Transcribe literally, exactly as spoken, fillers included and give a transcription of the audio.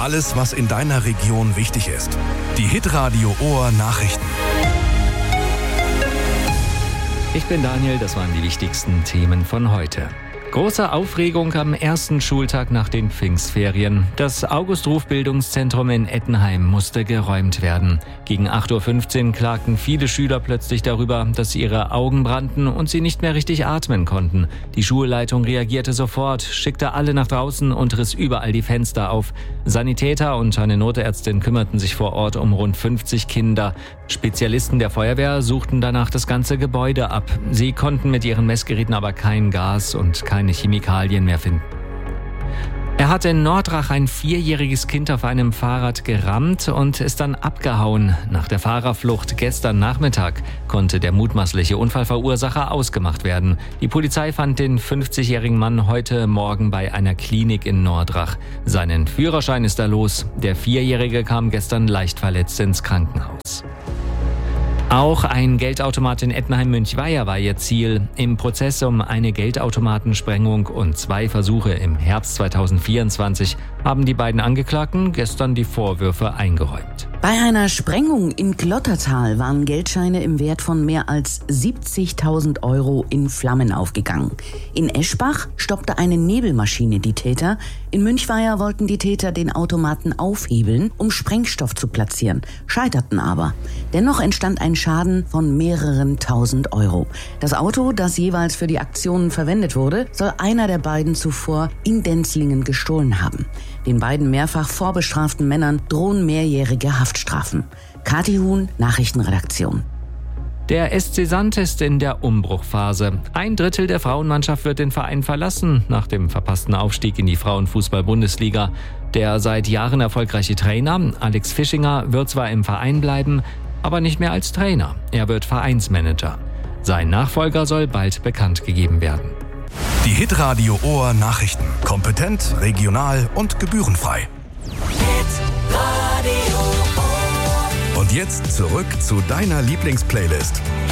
Alles, was in deiner Region wichtig ist. Die Hitradio Ohr Nachrichten. Ich bin Daniel, das waren die wichtigsten Themen von heute. Große Aufregung am ersten Schultag nach den Pfingstferien. Das August-Ruf-Bildungszentrum in Ettenheim musste geräumt werden. Gegen acht Uhr fünfzehn klagten viele Schüler plötzlich darüber, dass ihre Augen brannten und sie nicht mehr richtig atmen konnten. Die Schulleitung reagierte sofort, schickte alle nach draußen und riss überall die Fenster auf. Sanitäter und eine Notärztin kümmerten sich vor Ort um rund fünfzig Kinder. Spezialisten der Feuerwehr suchten danach das ganze Gebäude ab. Sie konnten mit ihren Messgeräten aber kein Gas und keine Chemikalien mehr finden. Er hat in Nordrach ein vierjähriges Kind auf einem Fahrrad gerammt und ist dann abgehauen. Nach der Fahrerflucht gestern Nachmittag konnte der mutmaßliche Unfallverursacher ausgemacht werden. Die Polizei fand den fünfzigjährigen Mann heute Morgen bei einer Klinik in Nordrach. Seinen Führerschein ist er los. Der Vierjährige kam gestern leicht verletzt ins Krankenhaus. Auch ein Geldautomat in Ettenheim-Münchweier war ihr Ziel. Im Prozess um eine Geldautomatensprengung und zwei Versuche im Herbst zweitausendvierundzwanzig haben die beiden Angeklagten gestern die Vorwürfe eingeräumt. Bei einer Sprengung in Glottertal waren Geldscheine im Wert von mehr als siebzigtausend Euro in Flammen aufgegangen. In Eschbach stoppte eine Nebelmaschine die Täter. In Münchweier wollten die Täter den Automaten aufhebeln, um Sprengstoff zu platzieren, scheiterten aber. Dennoch entstand ein Schaden von mehreren tausend Euro. Das Auto, das jeweils für die Aktionen verwendet wurde, soll einer der beiden zuvor in Denzlingen gestohlen haben. Den beiden mehrfach vorbestraften Männern drohen mehrjährige Haftstrafen. Kathi Huhn, Nachrichtenredaktion. Der S C Sand ist in der Umbruchphase. Ein Drittel der Frauenmannschaft wird den Verein verlassen, nach dem verpassten Aufstieg in die Frauenfußball-Bundesliga. Der seit Jahren erfolgreiche Trainer, Alex Fischinger, wird zwar im Verein bleiben, aber nicht mehr als Trainer. Er wird Vereinsmanager. Sein Nachfolger soll bald bekannt gegeben werden. Die Hitradio Ohr Nachrichten. Kompetent, regional und gebührenfrei. Und jetzt zurück zu deiner Lieblingsplaylist.